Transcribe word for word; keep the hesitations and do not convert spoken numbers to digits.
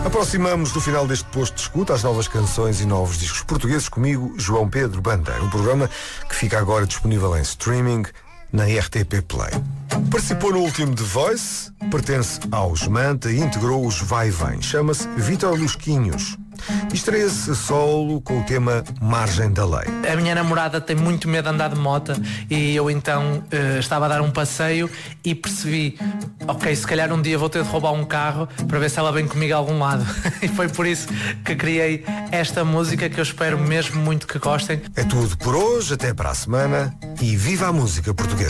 Aproximamos do final deste posto de escuta às novas canções e novos discos portugueses comigo, João Pedro Bandeira. Um programa que fica agora disponível em streaming na R T P Play. Participou no último The Voice, pertence aos Manta e integrou os Vai e Vem. Chama-se Vítor Lusquinhos. E estreia-se solo com o tema Margem da Lei. A minha namorada tem muito medo de andar de moto e eu então uh, estava a dar um passeio e percebi, ok, se calhar um dia vou ter de roubar um carro para ver se ela vem comigo a algum lado. E foi por isso que criei esta música que eu espero mesmo muito que gostem. É tudo por hoje, até para a semana e viva a música portuguesa.